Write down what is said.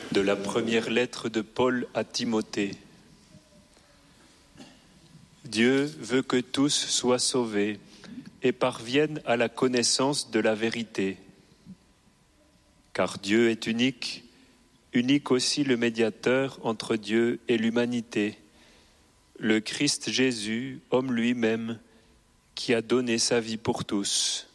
De la première lettre de Paul à Timothée. Dieu veut que tous soient sauvés et parviennent à la connaissance de la vérité. Car Dieu est unique, unique aussi le médiateur entre Dieu et l'humanité, le Christ Jésus, homme lui-même, qui a donné sa vie pour tous.